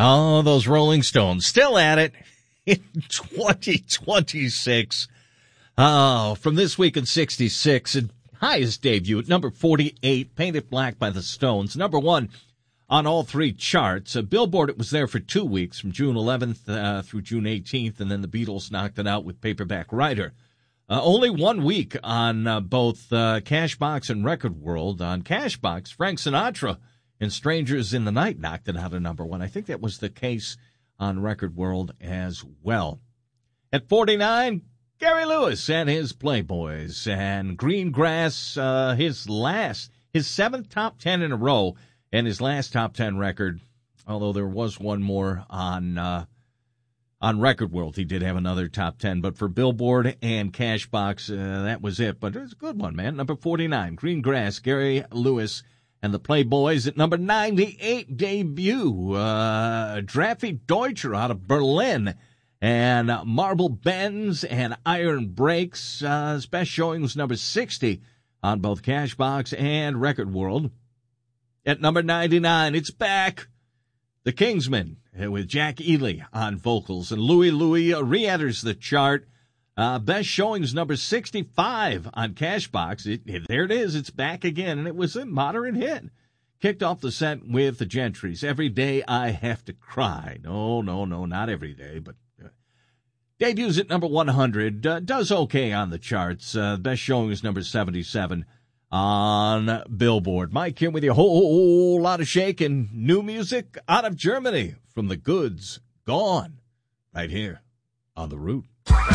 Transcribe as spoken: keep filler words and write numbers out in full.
Oh, those Rolling Stones, still at it in twenty twenty-six. Oh, from This Week in sixty-six, and highest debut at number forty-eight, Painted Black by the Stones. Number one on all three charts. Uh, Billboard, it was there for two weeks, from June eleventh uh, through June eighteenth, and then the Beatles knocked it out with Paperback Writer. Uh, only one week on uh, both uh, Cashbox and Record World. On Cashbox, Frank Sinatra and Strangers in the Night knocked it out of number one. I think that was the case on Record World as well. At forty-nine, Gary Lewis and his Playboys, and Green Grass, uh, his last, his seventh top ten in a row, and his last top ten record, although there was one more on uh, on Record World. He did have another top ten, but for Billboard and Cashbox, uh, that was it. But it was a good one, man. Number forty-nine, Green Grass, Gary Lewis and the Playboys. At number ninety-eight, debut, uh, Draffy Deutscher out of Berlin, and uh, Marble Bends and Iron Brakes. Uh, his best showing was number sixty on both Cashbox and Record World. At number ninety-nine, it's back. The Kingsmen, uh, with Jack Ely on vocals, and Louie Louie re-enters the chart. Uh, best showings number sixty-five on Cashbox. It, it, there it is. It's back again, and it was a moderate hit. Kicked off the set with the Gentrys. Every Day I Have to Cry. No, no, no, not every day, but uh, debuts at number one hundred. Uh, does okay on the charts. Uh, best showing is number seventy-seven on Billboard. Mike here with you. A whole, whole lot of shaking. New music out of Germany from The Goods. Gone. Right here on The Root.